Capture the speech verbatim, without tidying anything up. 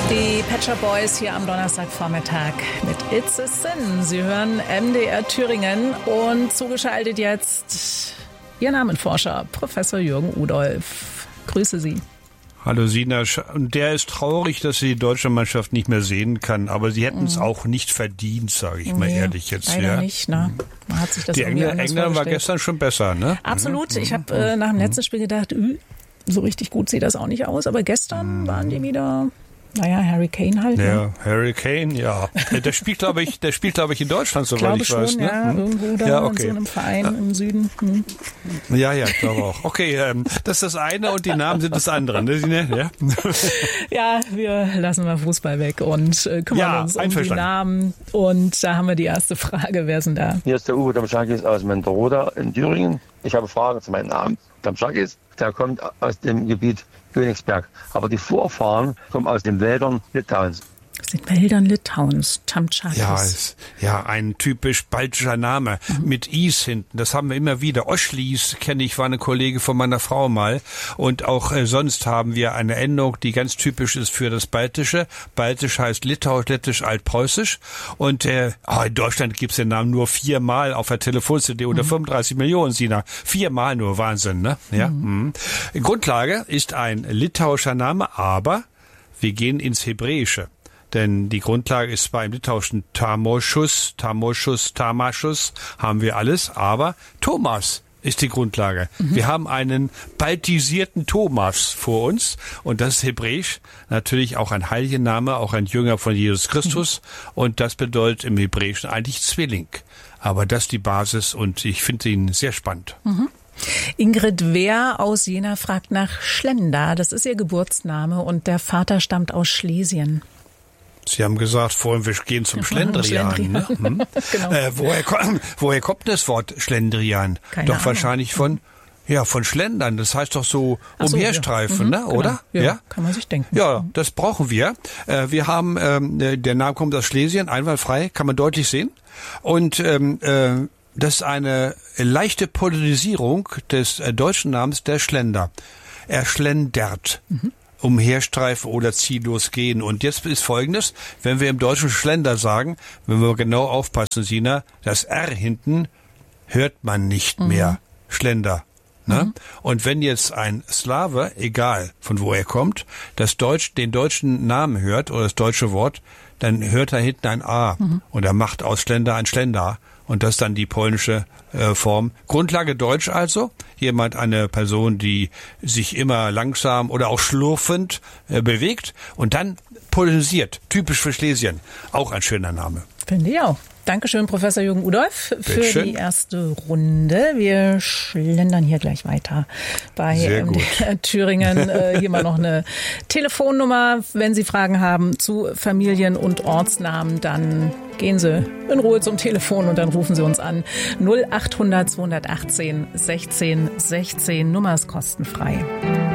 Die Pet Shop Boys hier am Donnerstagvormittag mit It's a Sin. Sie hören M D R Thüringen und zugeschaltet jetzt Ihr Namenforscher, Professor Jürgen Udolph. Grüße Sie. Hallo Sina, und der ist traurig, dass sie die deutsche Mannschaft nicht mehr sehen kann, aber sie hätten es mhm. auch nicht verdient, sage ich nee, mal ehrlich jetzt. Leider ja. nicht, ne? Man hat sich das die irgendwie Engländer, England war gestern schon besser, ne? Absolut. Mhm. Ich habe äh, nach dem letzten Spiel gedacht, üh, so richtig gut sieht das auch nicht aus, aber gestern mhm. waren die wieder... Naja, Harry Kane halt. Ja, ne? Harry Kane, ja. Der spielt, glaube ich, der spielt, glaube ich, in Deutschland, soweit ich, ich weiß. Schon, Ne? Ja, hm? irgendwo da ja, okay. in so einem Verein ja. im Süden. Hm. Ja, ja, ich glaube auch. Okay, ähm, das ist das eine und die Namen sind das andere. Ne? Ja? ja, wir lassen mal Fußball weg und äh, kümmern ja, uns um die Namen. Und da haben wir die erste Frage. Wer ist denn da? Hier ist der Uwe Damschakis aus Menteroda in Thüringen. Ich habe Fragen zu meinem Namen. Damschakis, der kommt aus dem Gebiet Königsberg. Aber die Vorfahren kommen aus den Wäldern Litauens. Aus den Wäldern Litauens, Tamtschakis. Ja, ist, ja, ein typisch baltischer Name mhm. mit Is hinten. Das haben wir immer wieder. Oschlies kenne ich, war eine Kollege von meiner Frau mal. Und auch äh, sonst haben wir eine Endung, die ganz typisch ist für das Baltische. Baltisch heißt Litauisch, Lettisch, Altpreußisch. Und äh, oh, in Deutschland gibt's den Namen nur viermal auf der Telefon-C D unter mhm. fünfunddreißig Millionen, Sina. Viermal nur, Wahnsinn, ne? Ja. Mhm. Mhm. Grundlage ist ein litauischer Name, aber wir gehen ins Hebräische. Denn die Grundlage ist zwar im Litauischen Tamoschus, Tamoschus, Tamaschus, haben wir alles, aber Thomas ist die Grundlage. Mhm. Wir haben einen baltisierten Thomas vor uns und das ist hebräisch, natürlich auch ein heiliger Name, auch ein Jünger von Jesus Christus mhm. und das bedeutet im Hebräischen eigentlich Zwilling. Aber das ist die Basis und ich finde ihn sehr spannend. Mhm. Ingrid Wehr aus Jena fragt nach Schlender, das ist ihr Geburtsname und der Vater stammt aus Schlesien. Sie haben gesagt, vorhin wir gehen zum Schlendrian. Schlendrian. Ne? Hm? genau. äh, woher, woher kommt das Wort Schlendrian? Keine doch Ahnung. Wahrscheinlich von, ja, von Schlendern. Das heißt doch so Ach umherstreifen, so, ja. ne? mhm, Oder? Genau. Ja, ja, kann man sich denken. Ja, das brauchen wir. Äh, wir haben, ähm, der Name kommt aus Schlesien, einwandfrei, kann man deutlich sehen. Und ähm, äh, das ist eine leichte Polonisierung des äh, deutschen Namens der Schlender. Er schlendert. Mhm. Umherstreifen oder ziellos gehen. Und jetzt ist Folgendes, wenn wir im Deutschen Schlender sagen, wenn wir genau aufpassen, Sina, das R hinten hört man nicht mhm. mehr. Schlender. Ne? Mhm. Und wenn jetzt ein Slave, egal von wo er kommt, das Deutsch, den deutschen Namen hört oder das deutsche Wort, dann hört er hinten ein A mhm. und er macht aus Schlender ein Schlender. Und das ist dann die polnische äh, Form. Grundlage Deutsch also. Jemand, eine Person, die sich immer langsam oder auch schlurfend äh, bewegt und dann polonisiert. Typisch für Schlesien. Auch ein schöner Name. Finde ich auch. Dankeschön, Professor Jürgen Udolph, für Bitte die erste Runde. Wir schlendern hier gleich weiter bei M D R Thüringen. Äh, hier mal noch eine Telefonnummer. Wenn Sie Fragen haben zu Familien- und Ortsnamen, dann gehen Sie in Ruhe zum Telefon und dann rufen Sie uns an. null achthundert zweihundertachtzehn sechzehn sechzehn. Nummer ist kostenfrei.